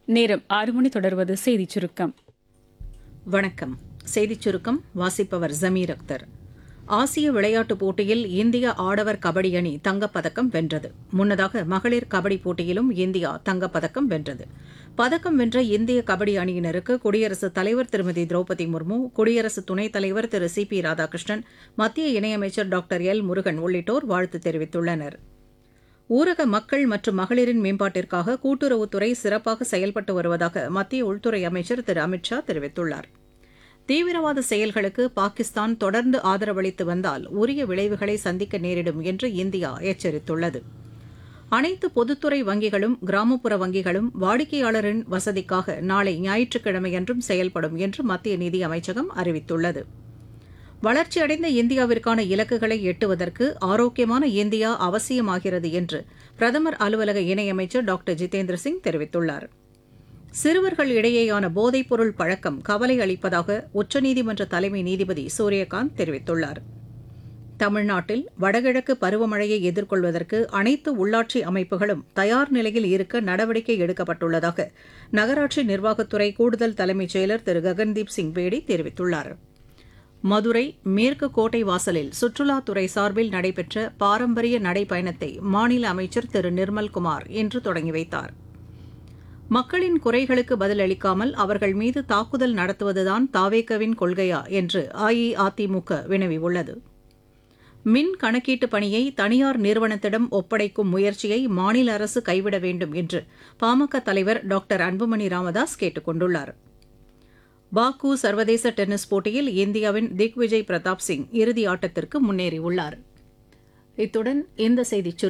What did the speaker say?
நேரம் 6 மணி தொடர்வது செய்திச் சுருக்கம். வணக்கம். செய்திச் சுருக்கம் வாசிப்பவர் ஜமீர் அக்தர். ஆசிய விளையாட்டுப் போட்டியில் இந்திய ஆடவர் கபடி அணி தங்கப்பதக்கம் வென்றது. முன்னதாக மகளிர் கபடி போட்டியிலும் இந்தியா தங்கப்பதக்கம் வென்றது. பதக்கம் வென்ற இந்திய கபடி அணியினருக்கு குடியரசுத் தலைவர் திருமதி திரௌபதி முர்மு, குடியரசு துணைத் தலைவர் திரு சி.பி. ராதாகிருஷ்ணன், மத்திய இணையமைச்சர் டாக்டர் எல். முருகன் உள்ளிட்டோர் வாழ்த்து தெரிவித்துள்ளனர். ஊரக மக்கள் மற்றும் மகளிரின் மேம்பாட்டிற்காக கூட்டுறவுத்துறை சிறப்பாக செயல்பட்டு வருவதாக மத்திய உள்துறை அமைச்சர் திரு அமித் ஷா தெரிவித்துள்ளார். தீவிரவாத செயல்களுக்கு பாகிஸ்தான் தொடர்ந்து ஆதரவளித்து வந்தால் உரிய விளைவுகளை சந்திக்க நேரிடும் என்று இந்தியா எச்சரித்துள்ளது. அனைத்து பொதுத்துறை வங்கிகளும் கிராமப்புற வங்கிகளும் வாடிக்கையாளரின் வசதிக்காக நாளை ஞாயிற்றுக்கிழமையன்றும் செயல்படும் என்று மத்திய நிதி அமைச்சகம் அறிவித்துள்ளது. வளர்ச்சியடைந்த இந்தியாவிற்கான இலக்குகளை எட்டுவதற்கு ஆரோக்கியமான இந்தியா அவசியமாகிறது என்று பிரதமர் அலுவலக இணையமைச்சர் டாக்டர் ஜிதேந்திர சிங் தெரிவித்துள்ளார். சிறுவர்கள் இடையேயான போதைப்பொருள் பழக்கம் கவலை அளிப்பதாக உச்சநீதிமன்ற தலைமை நீதிபதி சூரியகாந்த் தெரிவித்துள்ளார். தமிழ்நாட்டில் வடகிழக்கு பருவமழையை எதிர்கொள்வதற்கு அனைத்து உள்ளாட்சி அமைப்புகளும் தயார் நிலையில் இருக்க நடவடிக்கை எடுக்கப்பட்டுள்ளதாக நகராட்சி நிர்வாகத்துறை கூடுதல் தலைமைச் செயலர் திரு ககன்தீப் சிங் பேடி தெரிவித்துள்ளார். மதுரை மேற்கு கோட்டை வாசலில் சுற்றுலாத்துறை சார்பில் நடைபெற்ற பாரம்பரிய நடைப்பயணத்தை மாநில அமைச்சர் திரு நிர்மல்குமார் இன்று தொடங்கி வைத்தார். மக்களின் குறைகளுக்கு பதிலளிக்காமல் அவர்கள் மீது தாக்குதல் நடத்துவதுதான் தாவேகவின் கொள்கையா என்று அஇஅதிமுக வினவியுள்ளது. மின் கணக்கீட்டு பணியை தனியார் நிறுவனத்திடம் ஒப்படைக்கும் முயற்சியை மாநில அரசு கைவிட வேண்டும் என்று பாமக தலைவர் டாக்டர் அன்புமணி ராமதாஸ் கேட்டுக் கொண்டுள்ளார். பாக்கு சர்வதேச டென்னிஸ் போட்டியில் இந்தியாவின் திக்விஜய் பிரதாப் சிங் இறுதி ஆட்டத்திற்கு முன்னேறியுள்ளார். இத்துடன் இந்த செய்திச்